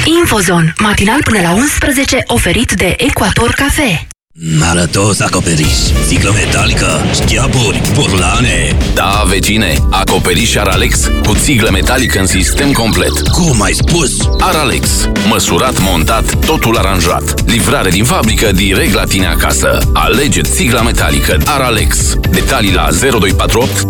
Infozon, matinal până la 11, oferit de Ecuator Cafe. Arătos acoperiș, sticlă metalică, șchiaburi, burlane. Da, vecine, acoperiș Aralex cu țiglă metalică în sistem complet. Cum ai spus? Aralex, măsurat, montat, totul aranjat. Livrare din fabrică direct la tine acasă. Alege țigla metalică Aralex. Detalii la 0248